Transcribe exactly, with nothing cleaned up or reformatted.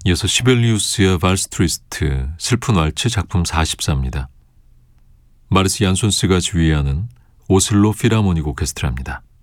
이어서 시벨리우스의 발스트리스트 슬픈 왈츠 작품 사십사입니다. 마르스 얀손스가 지휘하는 오슬로 필하모닉 오케스트라입니다.